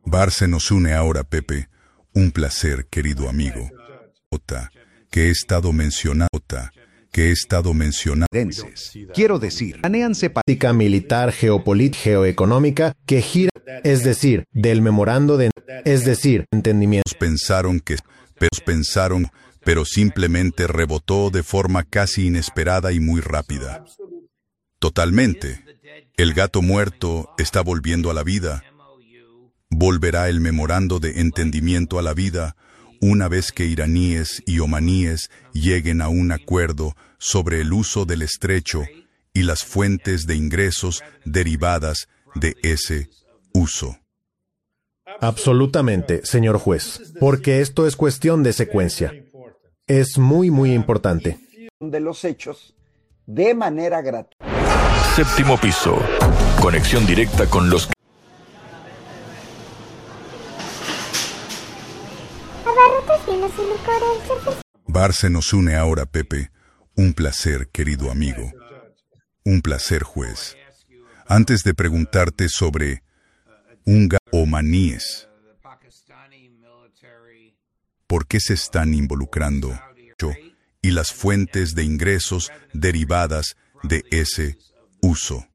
Barce nos une ahora, Pepe. Un placer, querido amigo. Que he estado mencionando. Quiero decir, planean política militar, geopolítica, geoeconómica, que gira, es decir, del memorando de, es decir, entendimiento. Pero simplemente rebotó de forma casi inesperada y muy rápida. Totalmente. El gato muerto está volviendo a la vida. Volverá el memorando de entendimiento a la vida una vez que iraníes y omaníes lleguen a un acuerdo sobre el uso del estrecho y las fuentes de ingresos derivadas de ese uso. Absolutamente, señor juez, porque esto es cuestión de secuencia. Es muy, muy importante. De los hechos de manera gratuita. Séptimo piso. Conexión directa con los... Barce nos une ahora, Pepe. Un placer, querido amigo. Un placer, juez. Antes de preguntarte sobre omaníes, ¿por qué se están involucrando? Y las fuentes de ingresos derivadas de ese uso.